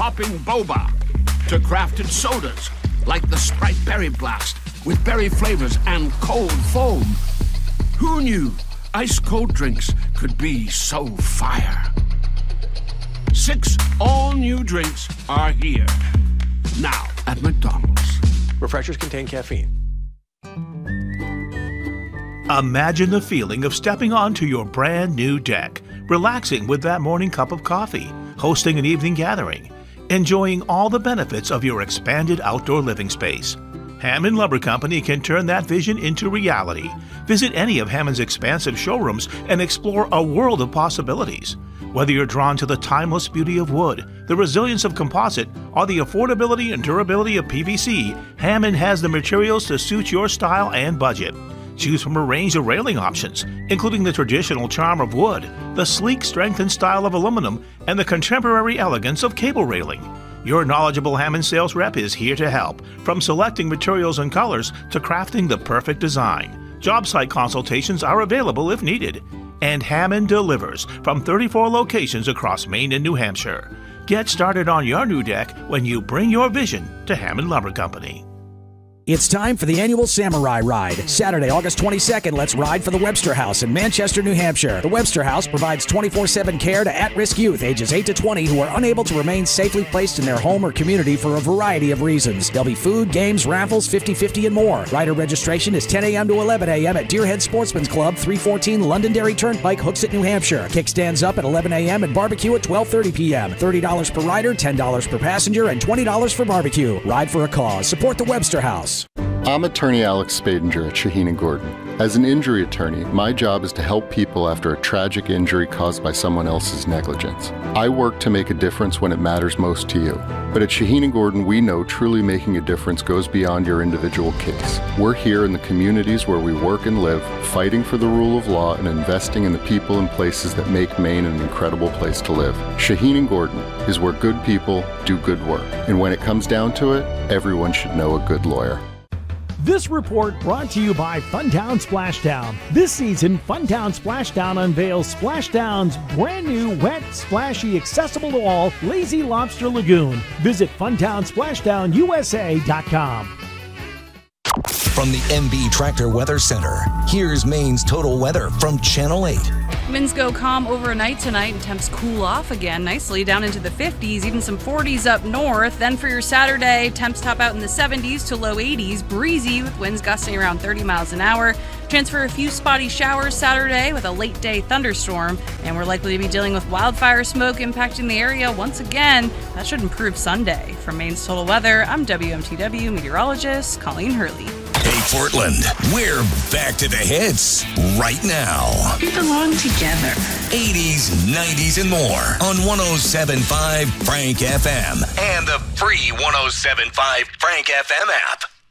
popping boba to crafted sodas like the Sprite Berry Blast with berry flavors and cold foam. Who knew ice-cold drinks could be so fire? 6 all-new drinks are here. Now at McDonald's. Refreshers contain caffeine. Imagine the feeling of stepping onto your brand new deck, relaxing with that morning cup of coffee, hosting an evening gathering, enjoying all the benefits of your expanded outdoor living space. Hammond Lumber Company can turn that vision into reality. Visit any of Hammond's expansive showrooms and explore a world of possibilities. Whether you're drawn to the timeless beauty of wood, the resilience of composite, or the affordability and durability of PVC, Hammond has the materials to suit your style and budget. Choose from a range of railing options, including the traditional charm of wood, the sleek strength and style of aluminum, and the contemporary elegance of cable railing. Your knowledgeable Hammond sales rep is here to help, from selecting materials and colors to crafting the perfect design. Job site consultations are available if needed. And Hammond delivers from 34 locations across Maine and New Hampshire. Get started on your new deck when you bring your vision to Hammond Lumber Company. It's time for the annual Samurai Ride. Saturday, August 22nd, let's ride for the Webster House in Manchester, New Hampshire. The Webster House provides 24/7 care to at-risk youth ages 8 to 20 who are unable to remain safely placed in their home or community for a variety of reasons. There'll be food, games, raffles, 50/50, and more. Rider registration is 10 a.m. to 11 a.m. at Deerhead Sportsman's Club, 314 Londonderry Turnpike, Hooksett, New Hampshire. Kickstands up at 11 a.m. and barbecue at 12:30 p.m. $30 per rider, $10 per passenger, and $20 for barbecue. Ride for a cause. Support the Webster House. I'm attorney Alex Spadinger at Shaheen & Gordon. As an injury attorney, my job is to help people after a tragic injury caused by someone else's negligence. I work to make a difference when it matters most to you. But at Shaheen & Gordon, we know truly making a difference goes beyond your individual case. We're here in the communities where we work and live, fighting for the rule of law and investing in the people and places that make Maine an incredible place to live. Shaheen & Gordon is where good people do good work. And when it comes down to it, everyone should know a good lawyer. This report brought to you by Funtown Splashdown. This season, Funtown Splashdown unveils Splashdown's brand new wet, splashy, accessible to all Lazy Lobster Lagoon. Visit FuntownSplashdownUSA.com. From the MB Tractor Weather Center, here's Maine's total weather from Channel 8. Winds go calm overnight tonight and temps cool off again nicely down into the 50s, even some 40s up north. Then for your Saturday, temps top out in the 70s to low 80s, breezy with winds gusting around 30 miles an hour. Chance for a few spotty showers Saturday with a late day thunderstorm, and we're likely to be dealing with wildfire smoke impacting the area once again. That should improve Sunday. From Maine's Total Weather, I'm WMTW meteorologist Colleen Hurley. Hey, Portland, we're back to the hits right now. We belong together. 80s, 90s, and more on 107.5 Frank FM and the free 107.5 Frank FM app.